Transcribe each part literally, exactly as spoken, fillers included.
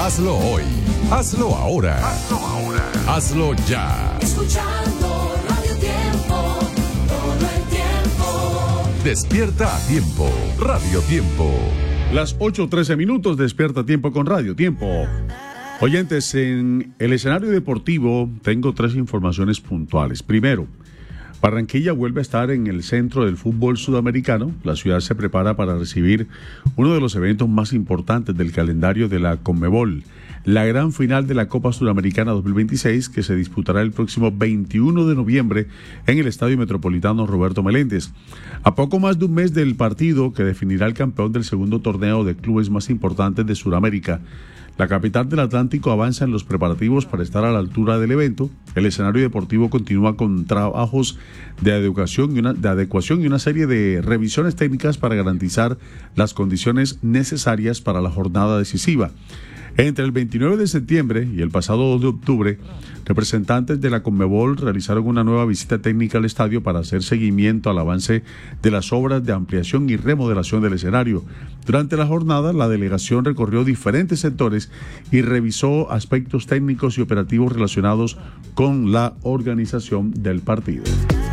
Hazlo hoy. Hazlo ahora. Hazlo ahora. Hazlo ya. Escuchando Radio Tiempo, todo el tiempo. Despierta a tiempo. Radio Tiempo. Las ocho trece minutos, despierta a tiempo con Radio Tiempo. Oyentes, en el escenario deportivo tengo tres informaciones puntuales. Primero, Barranquilla vuelve a estar en el centro del fútbol sudamericano. La ciudad se prepara para recibir uno de los eventos más importantes del calendario de la Conmebol, la gran final de la Copa Sudamericana dos mil veintiséis, que se disputará el próximo veintiuno de noviembre en el Estadio Metropolitano Roberto Meléndez. A poco más de un mes del partido que definirá el campeón del segundo torneo de clubes más importantes de Sudamérica, la capital del Atlántico avanza en los preparativos para estar a la altura del evento. El escenario deportivo continúa con trabajos de adecuación y una, de adecuación y una serie de revisiones técnicas para garantizar las condiciones necesarias para la jornada decisiva. Entre el veintinueve de septiembre y el pasado dos de octubre, representantes de la Conmebol realizaron una nueva visita técnica al estadio para hacer seguimiento al avance de las obras de ampliación y remodelación del escenario. Durante la jornada, la delegación recorrió diferentes sectores y revisó aspectos técnicos y operativos relacionados con la organización del partido.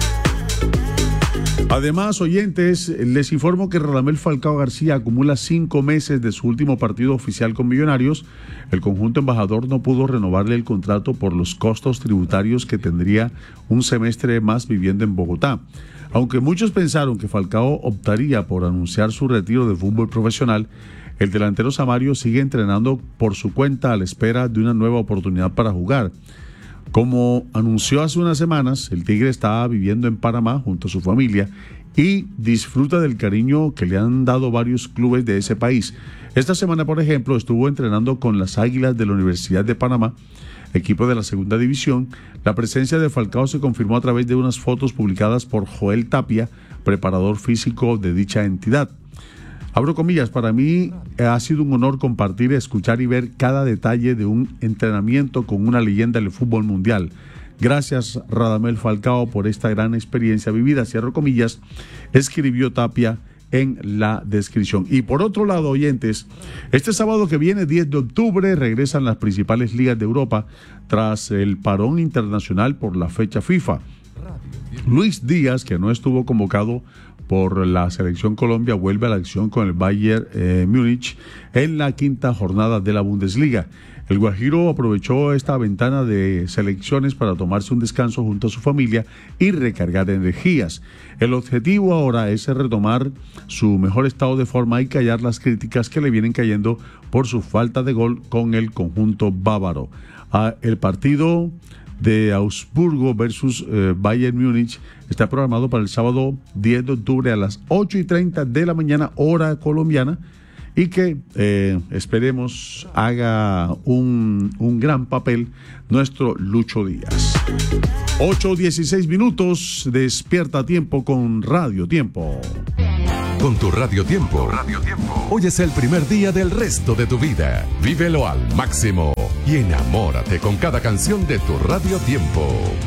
Además, oyentes, les informo que Radamel Falcao García acumula cinco meses de su último partido oficial con Millonarios. El conjunto embajador no pudo renovarle el contrato por los costos tributarios que tendría un semestre más viviendo en Bogotá. Aunque muchos pensaron que Falcao optaría por anunciar su retiro del fútbol profesional, el delantero samario sigue entrenando por su cuenta a la espera de una nueva oportunidad para jugar. Como anunció hace unas semanas, el Tigre está viviendo en Panamá junto a su familia y disfruta del cariño que le han dado varios clubes de ese país. Esta semana, por ejemplo, estuvo entrenando con las Águilas de la Universidad de Panamá, equipo de la segunda división. La presencia de Falcao se confirmó a través de unas fotos publicadas por Joel Tapia, preparador físico de dicha entidad. Abro comillas, para mí ha sido un honor compartir, escuchar y ver cada detalle de un entrenamiento con una leyenda del fútbol mundial. Gracias, Radamel Falcao, por esta gran experiencia vivida, cierro comillas, escribió Tapia en la descripción. Y por otro lado, oyentes, este sábado que viene, diez de octubre, regresan las principales ligas de Europa tras el parón internacional por la fecha FIFA. Luis Díaz, que no estuvo convocado por la selección Colombia, vuelve a la acción con el Bayern eh, Múnich en la quinta jornada de la Bundesliga. El guajiro aprovechó esta ventana de selecciones para tomarse un descanso junto a su familia y recargar energías. El objetivo ahora es retomar su mejor estado de forma y callar las críticas que le vienen cayendo por su falta de gol con el conjunto bávaro. Ah, el partido de Augsburgo versus eh, Bayern Múnich está programado para el sábado diez de octubre a las ocho y treinta de la mañana, hora colombiana, y que eh, esperemos haga un, un gran papel nuestro Lucho Díaz. ocho dieciséis minutos, despierta a tiempo con Radio Tiempo. Con tu Radio Tiempo. Radio Tiempo. Hoy es el primer día del resto de tu vida. Vívelo al máximo y enamórate con cada canción de tu Radio Tiempo.